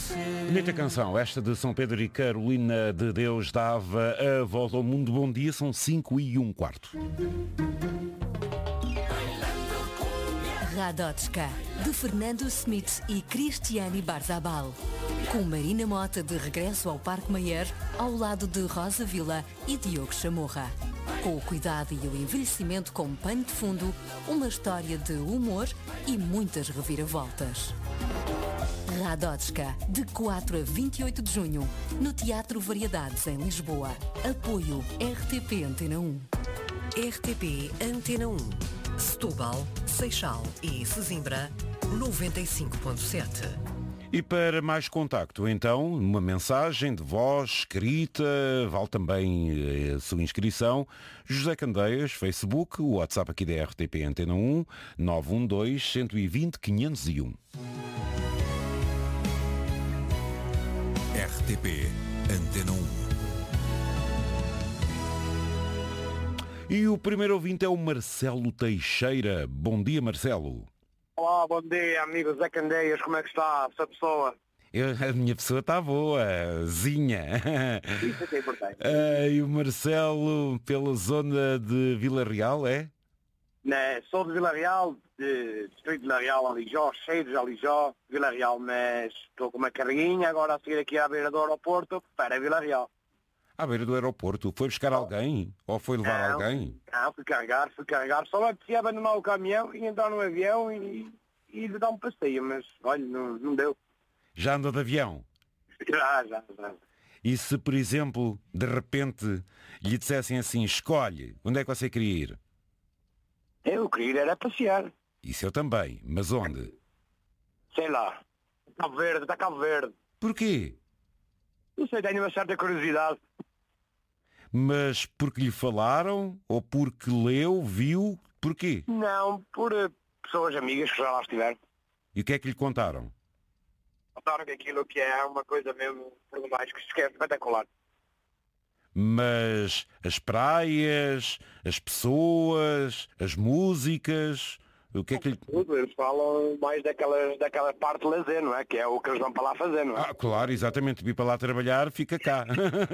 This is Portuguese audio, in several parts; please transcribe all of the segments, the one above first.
Bonita canção, esta de São Pedro e Carolina de Deus dava a volta ao mundo. Bom dia, são 5:15. Radotska, de Fernando Smith e Cristiane Barzabal. Com Marina Mota de regresso ao Parque Mayer, ao lado de Rosa Vila e Diogo Chamorra. Com o cuidado e o envelhecimento como pano de fundo, uma história de humor e muitas reviravoltas. Radotska, de 4 a 28 de junho, no Teatro Variedades, em Lisboa. Apoio RTP Antena 1. RTP Antena 1. Setúbal, Seixal e Sesimbra, 95.7. E para mais contacto, então, uma mensagem de voz, escrita, vale também a sua inscrição. José Candeias, Facebook, o WhatsApp aqui da RTP Antena 1, 912-120-501. RTP Antena 1. E o primeiro ouvinte é o Marcelo Teixeira. Bom dia, Marcelo. Olá, bom dia, amigo Zé Candeias, como é que está essa pessoa? A minha pessoa está boa, Zinha. Isso é que é importante. E o Marcelo, pela zona de Vila Real, é? Né, sou de Vila Real, de Distrito de Vila Real, Alijó, cheio de Alijó, Vila Real, mas estou com uma carrinha agora a seguir aqui à beira do aeroporto para Vila Real. À beira do aeroporto. Foi buscar alguém? Ou foi levar alguém? Não, fui carregar. Só me apetecia abandonar o caminhão e entrar no avião e dar um passeio, mas olha, não deu. Já andou de avião? Já. E se, por exemplo, de repente lhe dissessem assim, escolhe, onde é que você queria ir? Eu queria ir era passear. Isso eu também, mas onde? Sei lá, Cabo Verde. Porquê? Não sei, tenho uma certa curiosidade. Mas porque lhe falaram? Ou porque leu, viu? Porquê? Não, por pessoas amigas que já lá estiveram. E o que é que lhe contaram? Contaram que aquilo que é uma coisa mesmo, por demais, que se esquece, espetacular. Mas as praias, as pessoas, as músicas, o que é que lhe... Tudo, eles falam mais daquela parte de lazer, não é? Que é o que eles vão para lá fazer, não é? Ah, claro, exatamente. Vir para lá trabalhar, fica cá.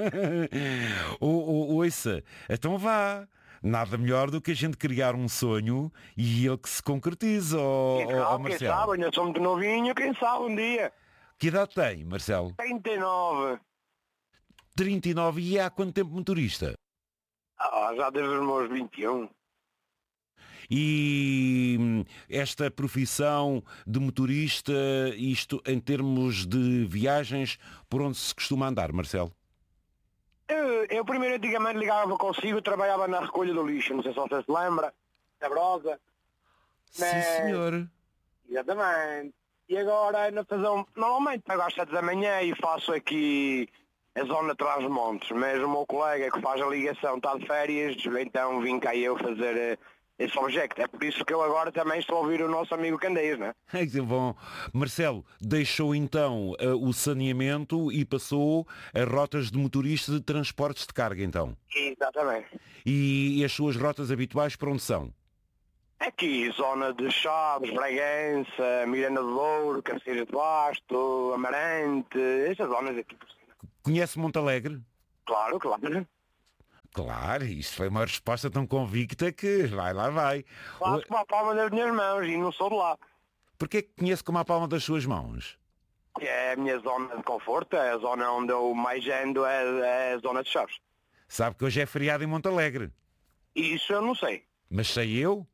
Ouça, então vá. Nada melhor do que a gente criar um sonho e ele que se concretize, Quem Marcelo. sabe, ainda sou muito novinho, quem sabe um dia. Que idade tem, Marcelo? 39. 39 e há quanto tempo motorista? Já desde os meus 21. E esta profissão de motorista, isto em termos de viagens, por onde se costuma andar, Marcelo? Eu primeiro antigamente ligava consigo, trabalhava na recolha do lixo, não sei se você se lembra, da Brosa. Sim, senhor. Exatamente. E agora normalmente pego às 7 da manhã e faço aqui a zona de Trás-os-Montes, mas o meu colega que faz a ligação está de férias, então vim cá eu fazer esse objeto. É por isso que eu agora também estou a ouvir o nosso amigo Candeias, não é? Bom, Marcelo, deixou então o saneamento e passou a rotas de motorista de transportes de carga, então? Exatamente. E as suas rotas habituais para onde são? Aqui, zona de Chaves, Bragança, Miranda do Douro, Cabeceiras de Basto, Amarante, essas zonas aqui por cima. Conhece Montalegre? Claro. Claro, isto foi uma resposta tão convicta que vai. Faço com a palma das minhas mãos e não sou de lá. Porquê que conhece como a palma das suas mãos? É a minha zona de conforto, é a zona onde eu mais ando, é a zona de Chaves. Sabe que hoje é feriado em Montalegre. Isso eu não sei. Mas sei eu?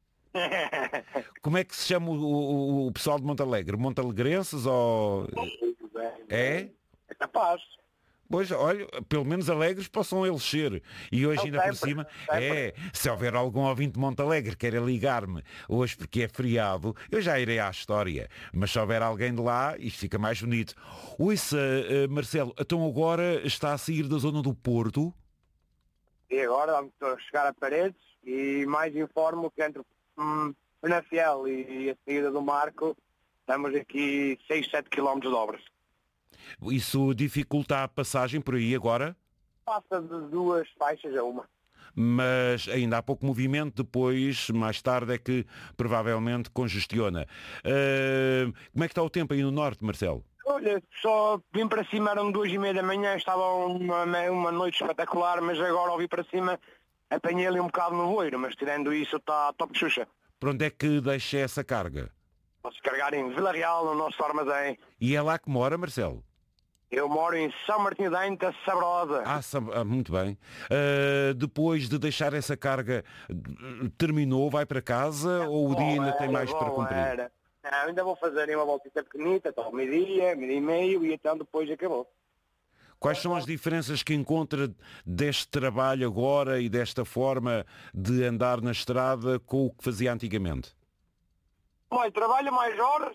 Como é que se chama o pessoal de Montalegre? Montalegrenses ou... É? É capaz. Pois, olha, pelo menos alegres possam eles ser. E hoje ainda por cima, se houver algum ouvinte de Montalegre queira ligar-me hoje porque é feriado, eu já irei à história. Mas se houver alguém de lá, isto fica mais bonito. Ouça, Marcelo, então agora está a sair da zona do Porto? E agora vamos chegar a Paredes e mais informo que entre Penafiel e a saída do Marco estamos aqui 6-7 km de obras. Isso dificulta a passagem por aí agora? Passa de 2 faixas a uma. Mas ainda há pouco movimento, depois, mais tarde, é que provavelmente congestiona. Como é que está o tempo aí no norte, Marcelo? Olha, só vim para cima, eram 2h30 da manhã, estava uma noite espetacular, mas agora ao vir para cima apanhei ali um bocado no voeiro, mas tirando isso está top de Xuxa. Para onde é que deixa essa carga? Posso carregar em Vila Real, no nosso armazém. E é lá que mora, Marcelo? Eu moro em São Martinho da Ainda, Sabrosa. Muito bem. Depois de deixar essa carga, terminou, vai para casa ou o dia ainda tem mais para cumprir? Não, ainda vou fazer uma voltita pequenita, até ao meio-dia, meio-dia e meio, e então depois acabou. Quais são as diferenças que encontra deste trabalho agora e desta forma de andar na estrada com o que fazia antigamente? Olha, trabalho mais horas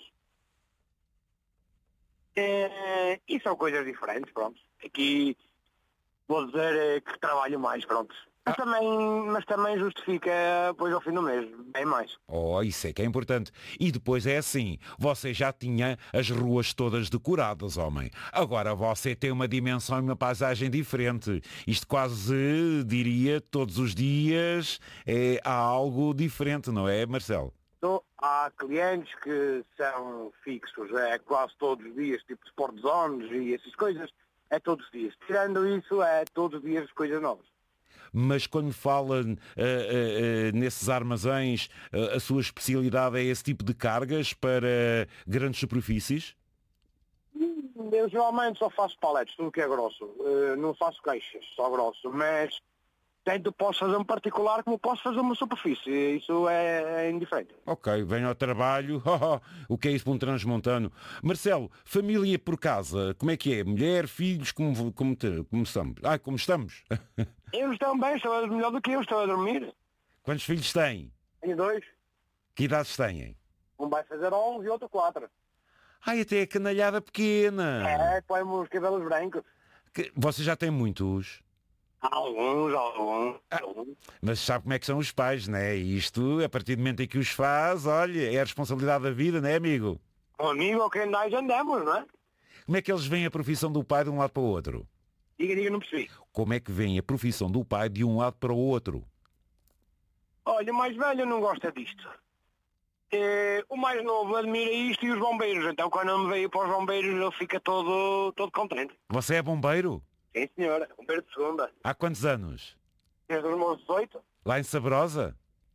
e são coisas diferentes, pronto. Aqui vou dizer que trabalho mais, pronto. Mas também justifica depois ao fim do mês, bem mais. Oh, isso é que é importante. E depois é assim, você já tinha as ruas todas decoradas, homem. Agora você tem uma dimensão e uma paisagem diferente. Isto quase, diria, todos os dias há algo diferente, não é, Marcelo? Há clientes que são fixos, quase todos os dias, tipo Sport Zones e essas coisas, é todos os dias. Tirando isso, é todos os dias coisas novas. Mas quando fala nesses armazéns, a sua especialidade é esse tipo de cargas para grandes superfícies? Eu geralmente só faço paletes, tudo que é grosso. Não faço queixas, só grosso. Mas tanto posso fazer um particular como posso fazer uma superfície. Isso é indiferente. Ok, venho ao trabalho. O que é isso para um transmontano? Marcelo, família por casa, como é que é? Mulher, filhos, como estamos? Como estamos? Eles estão bem, estão melhor do que eu, estou a dormir. Quantos filhos têm? Tenho 2. Que idades têm? Um vai fazer 11 e outro 4. Até a canalhada pequena. Põe-me os cabelos brancos. Você já tem muitos? Alguns. Mas sabe como é que são os pais, não é? Isto, a partir do momento em que os faz, olha, é a responsabilidade da vida, não é, amigo? O amigo ao quem nós andamos, não é? Como é que eles veem a profissão do pai de um lado para o outro? Diga, não percebi. Como é que vem a profissão do pai de um lado para o outro? Olha, o mais velho não gosta disto. O mais novo admira isto e os bombeiros. Então quando eu me veio para os bombeiros ele fica todo contente. Você é bombeiro? Sim, senhora. Bombeiro de segunda. Há quantos anos? Desde os meus 18. Lá em Sabrosa?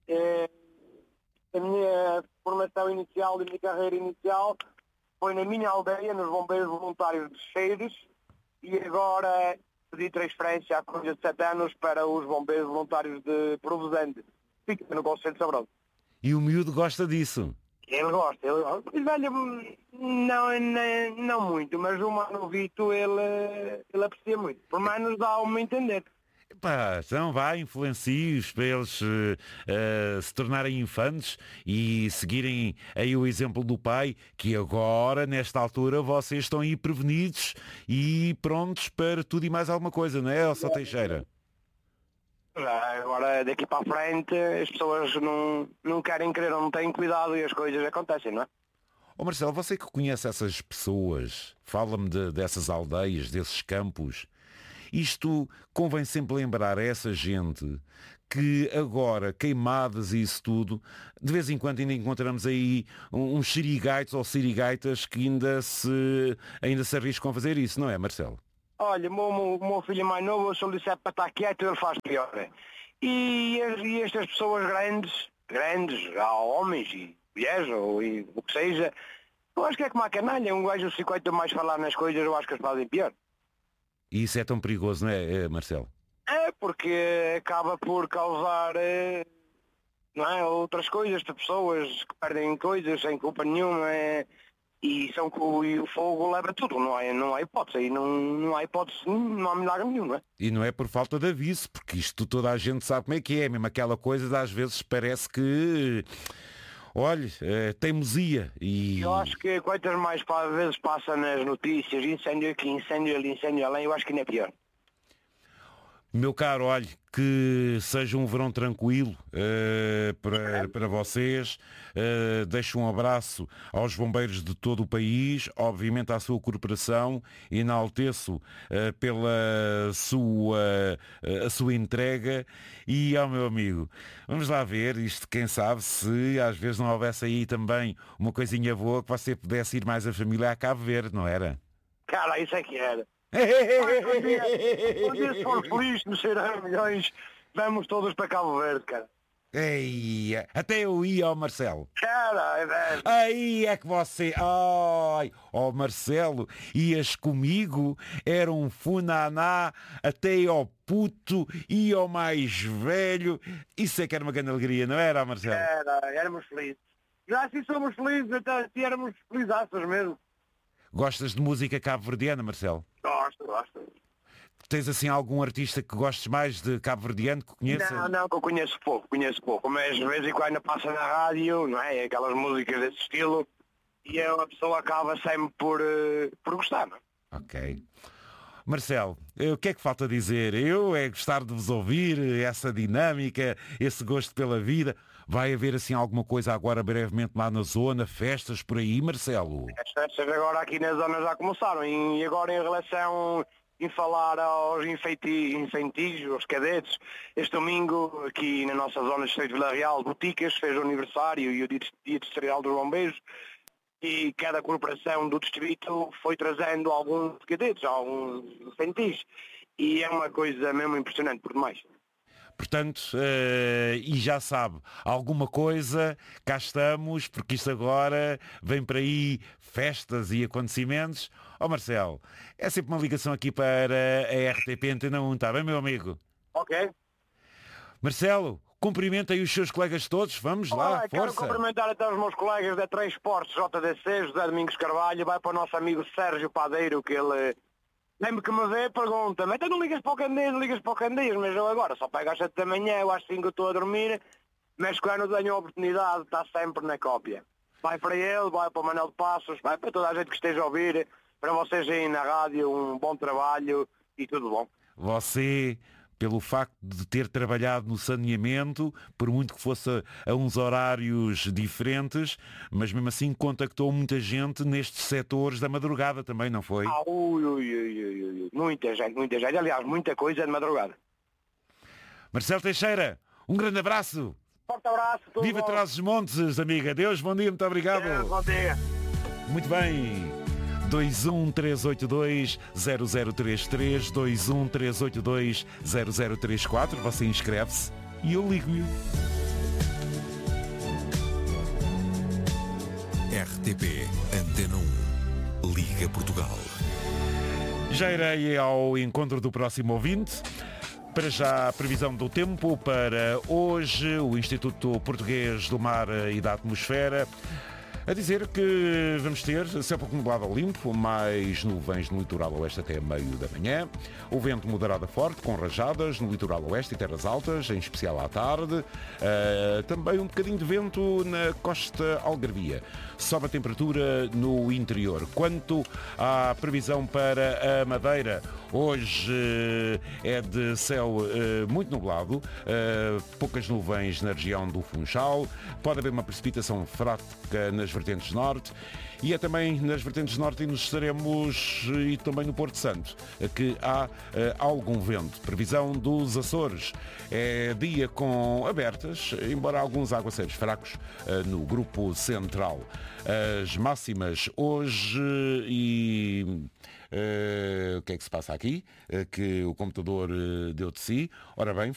A minha formação inicial e a minha carreira inicial foi na minha aldeia, nos bombeiros voluntários de Cheiros, e agora pedi transferência há coisa de 7 anos para os bombeiros voluntários de Provozante. Fica no Conselho de Sabrosa. E o miúdo gosta disso? Ele gosta. Mas, velho, não muito, mas o Manovito ele aprecia muito. Por menos dá-me a entender. Então influencie-os para eles se tornarem infantes e seguirem aí o exemplo do pai, que agora, nesta altura, vocês estão aí prevenidos e prontos para tudo e mais alguma coisa, não é, Elsa Teixeira? Agora, daqui para a frente, as pessoas não querem querer ou não têm cuidado e as coisas acontecem, não é? Marcelo, você que conhece essas pessoas, fala-me dessas aldeias, desses campos. Isto convém sempre lembrar a essa gente que agora, queimadas e isso tudo, de vez em quando ainda encontramos aí uns xerigaitos ou sirigaitas que ainda se arriscam a fazer isso, não é, Marcelo? Olha, o meu filho mais novo, se eu lhe disser para estar quieto, ele faz pior. E estas pessoas grandes, há homens e mulheres, ou o que seja, eu acho que é como a canalha, um gajo se aguenta mais falar nas coisas, eu acho que as fazem pior. E isso é tão perigoso, não é, Marcelo? É, porque acaba por causar não é, outras coisas de pessoas que perdem coisas sem culpa nenhuma. E o fogo leva tudo, não há hipótese, não há hipótese, não há milagre nenhum, não é? E não é por falta de aviso, porque isto toda a gente sabe como é que é, mesmo aquela coisa de, às vezes parece que, olha, teimosia. Eu acho que quantas mais vezes passa nas notícias, incêndio aqui, incêndio ali, incêndio além, eu acho que ainda é pior. Meu caro, olhe, que seja um verão tranquilo para vocês. Deixo um abraço aos bombeiros de todo o país, obviamente à sua corporação, enalteço pela a sua entrega e ao meu amigo. Vamos lá ver isto, quem sabe se às vezes não houvesse aí também uma coisinha boa que você pudesse ir mais a família a Cabo Verde, não era? Cara, isso é que era. Um dia se for feliz, nos será milhões, vamos todos para Cabo Verde, cara. Ei, até eu ia ao Marcelo. Cara, é velho. Aí é que você... Ai, ó Marcelo, ias comigo, era um funaná, até ao puto e ao mais velho. Isso é que era uma grande alegria, não era, Marcelo? Éramos felizes. Já assim somos felizes, até assim éramos felizaços mesmo. Gostas de música cabo-verdiana, Marcelo? Gosto. Tens assim algum artista que gostes mais de cabo-verdiano que conheças? Não, que eu conheço pouco, mas de vez em quando passa na rádio, não é? Aquelas músicas desse estilo, e a pessoa acaba sempre por gostar, não é? Ok. Marcelo, o que é que falta dizer? Eu é gostar de vos ouvir, essa dinâmica, esse gosto pela vida. Vai haver assim alguma coisa agora brevemente lá na zona, festas por aí, Marcelo? As festas agora aqui na zona já começaram, e agora em relação em falar aos infantis, aos cadetes, este domingo aqui na nossa zona de Distrito de Vila Real, Boticas fez o aniversário e o dia distrital dos bombeiros, e cada corporação do distrito foi trazendo alguns cadetes, alguns infantis, e é uma coisa mesmo impressionante por demais. Portanto, e já sabe, alguma coisa, cá estamos, porque isto agora vem para aí festas e acontecimentos. Ó Marcelo, é sempre uma ligação aqui para a RTP Antena 1, está bem, meu amigo? Ok. Marcelo, cumprimenta aí os seus colegas todos, vamos lá, força. Quero cumprimentar até os meus colegas da Transportes JDC, José Domingos Carvalho, vai para o nosso amigo Sérgio Padeiro, que ele... Sempre que me vê, pergunta-me, então não ligas para o Candeias, mas eu agora só pego às 7 da manhã, eu às 5 estou a dormir, mas quando tenho a oportunidade, está sempre na cópia. Vai para ele, vai para o Manuel de Passos, vai para toda a gente que esteja a ouvir, para vocês aí na rádio, um bom trabalho e tudo bom. Você, pelo facto de ter trabalhado no saneamento, por muito que fosse a uns horários diferentes, mas mesmo assim contactou muita gente nestes setores da madrugada também, não foi? Muita gente, aliás, muita coisa de madrugada. Marcelo Teixeira, um grande abraço. Forte abraço. Viva Trás-os-Montes, amiga. Deus, bom dia, muito obrigado. Bom dia. Muito bem. 213820033, 213820034. Você inscreve-se e eu ligo-lhe. RTP Antena 1. Liga Portugal. Já irei ao encontro do próximo ouvinte. Para já a previsão do tempo para hoje, o Instituto Português do Mar e da Atmosfera a dizer que vamos ter céu pouco nublado ao limpo, mais nuvens no litoral oeste até meio da manhã, o vento moderado a forte, com rajadas no litoral oeste e terras altas, em especial à tarde, também um bocadinho de vento na costa algarvia. Sobe a temperatura no interior. Quanto à previsão para a Madeira, hoje é de céu muito nublado, poucas nuvens na região do Funchal, pode haver uma precipitação fraca nas vertentes norte e é também nas vertentes norte e nos estaremos e também no Porto Santo, que há algum vento. Previsão dos Açores é dia com abertas, embora alguns aguaceiros fracos no grupo central. As máximas hoje e... o que é que se passa aqui? Que o computador deu de si. Ora bem,